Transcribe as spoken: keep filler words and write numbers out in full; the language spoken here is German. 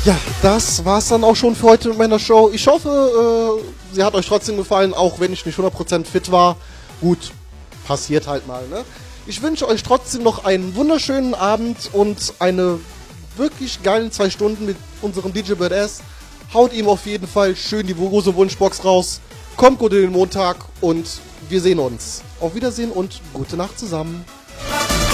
Ja, das war's dann auch schon für heute mit meiner Show. Ich hoffe, äh, sie hat euch trotzdem gefallen, auch wenn ich nicht hundert Prozent fit war. Gut, passiert halt mal, ne? Ich wünsche euch trotzdem noch einen wunderschönen Abend und eine wirklich geilen zwei Stunden mit unserem D J Badass. Haut ihm auf jeden Fall schön die große Wunschbox raus. Kommt gut in den Montag und wir sehen uns. Auf Wiedersehen und gute Nacht zusammen.